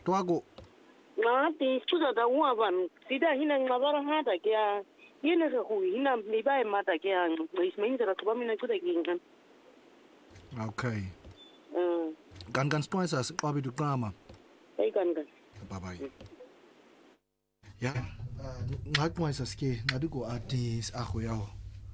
twako ngati chuza da uaban sida hina ngabara hada kya yene go hina mibaye mata kya ismainza kuba mina chuza kinga okay kan stwisa siqabi duqama hey kan bye bye ya ngaqwisa ske ngaduko artist ago yawo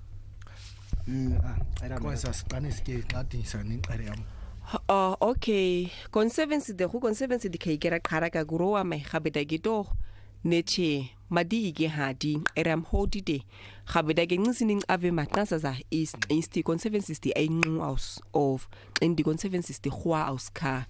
kwasa siqane ske ngathi sani qare yam okay conservancy de go conservancy di khaikera qhara ka gurowa mai gabeda ke to neche madi ke hadi eram hodide gabeda ke ncisini ave maqasa za is conservancy di ainqu aus of in the conservancy di khwa aus ka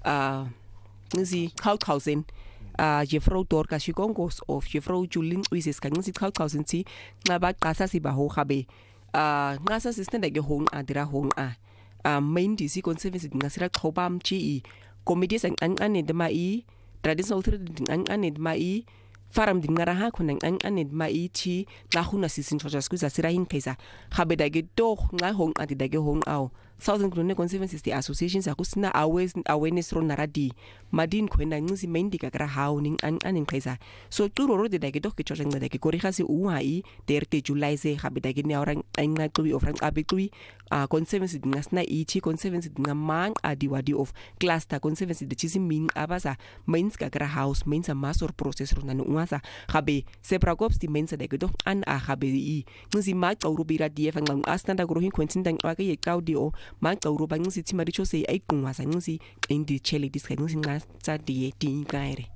nisi 1000 Jeffro Dorka Shikongos of Jeffro Julin Uises ka nisi 1000 ti ngaba qasa siba ho gabe ngasa assistant ke hong adira hong main DC conservancy ngasira qoba mchi committees an de mai traditional authority an de mai faram dingara ha khona an de mai chi la huna sisin choja skuza sira hin kaisa khabeda ke to nga hong adida ke hong au Southern Grone Conservancy the associations akusina awareness ro naradi madin khwena ngisi mendika kra hauning an kaisa so turo ro de ke to ke choja ngada ke kori khasi uai derte July se khabeda ke ne orang nga qwi of ran abqwi conservancy ngasna ichi conservancy ngamang adiwadi of cluster conservancy de chisi min abasa mains ka kra house mains a masor process ro nanu ngasa khabe sepra cops di mains de ke to an a khabe I ngisi ma qawrubira df ngang astanda gro hin kwentindang wa ke ye qawdio maqawru ba ngisi timaricho se ay qungwasa ngisi indi chele discussion ngasi tsa die kaire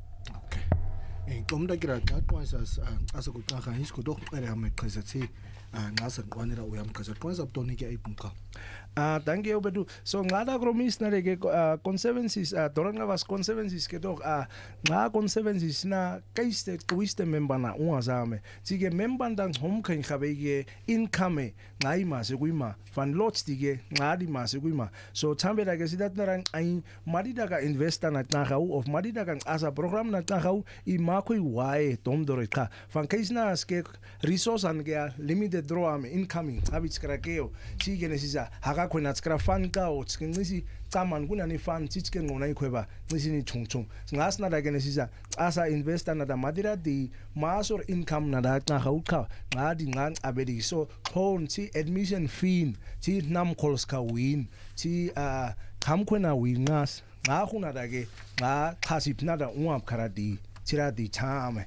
okay ngomda kira qaqwasa asakuqaga hisko to qere amaqheza thi ngasa nqwanela uyamqheza qwasa btonike ayibunqa thank you bedu so ngada gromis na ke conservancies doranga was conservancies ke to nga conservancies na kaiste twiste member na unazame sige member ndang hom khin khabe ke income ngai ma se kuima fan lots dige ngadi ma se kuima so thambela ke sidat na ai madida ka investor na tnagau of madida ka asa program na tnagau I ma khoi wae tom doreka fan kaisna ske resource an ke limited draw am incoming habits krakeo sige ne sisa khona tskra fan ka o tskingisi tsaman kunani fan titske ngona ikhweba ncisini chungchung ngasina da ke nesisa asa investor na da madira di masor income na da xa ukha ngadi ngan abedi so khon ti admission fee ti nam calls ka win ti khamkhona wingas nga khuna da ke nga khasip na da unap kharadi tira di chame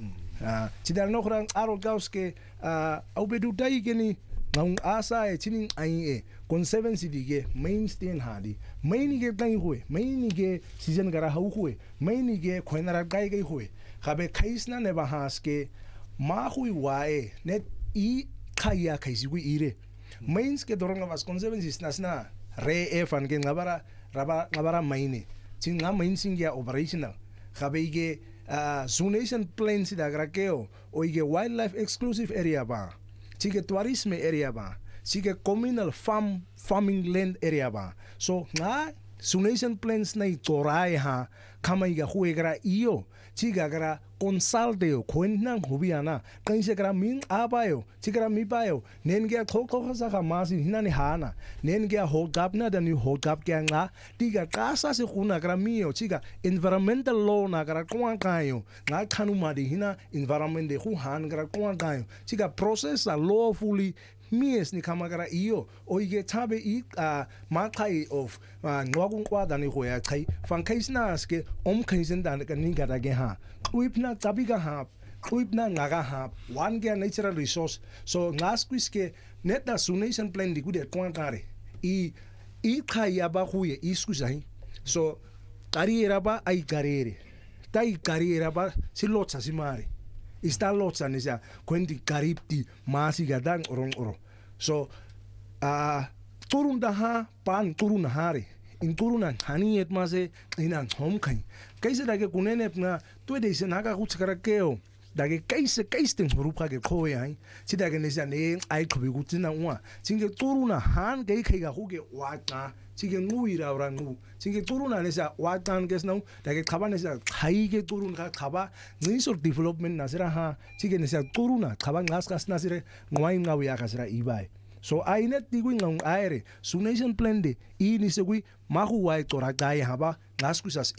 tidal no khran aro gauske aubedu dai ke ni ngang asa chinin ai conservancy dige mainstay hadi maini ge dai hoye maini ge season gara hau hoye maini ge khoinara gai gai hoye khabe khaisna ne ba haske ma hui wae net I khaya khaisi gu ire mains ke doranga was conservancy nasna re e fan ge ngabara maini chin nga mainsing ya operational khabe ge zonation plan si da grakeo o ge wildlife exclusive area ba sige tourism area ba sige communal farming land area ba so nga zonation plans na itorai ha kama iga huegra iyo chiga gara consaldeo kwenang hubiana kaise gara min abayo chigra mi bayo nenge khokho sa masi hinani hana nenge hogap na da ni hogap kya nga tiga kasa se khuna gara mio chiga environmental law na gara kwangkayo nga khanuma di hina environment de hu han gara kwangkayo chiga process lawfully mies ni kamagara iyo oige tabe makai of ngwagun kwada ni hoya kai fan kaisna ske kaisen dan ka ninga da ge ha uipna tabiga ha uipna ngaga ha one ge natural resource so ngasquiske net da zonation plan di gude kwangare I kai aba huye iskusai so kariera ba ai karere tai kariera ba silotsa simare Ista lotsa nisa kwendi karipti masi gadang oro so turun daha pan turun hari in turunan hani et mase inan homkai kaise dage kunene na tuede se naga kutskara keo dage kaise rupa ke khoe ai sidage nisa ne ai khobi kutina wa singe turuna han ge khaiga huge wata sige nguira orangu sige turuna nesa watan gesnau dage khaba nesa khaige turun khaba nisor development nasira ha sige nesa turuna khaba ngas nasire ngwai ngawi akasira ibai so ainet digui ngang aire zonation plan de I nisegui mahu wai tora kai haba ngas kusas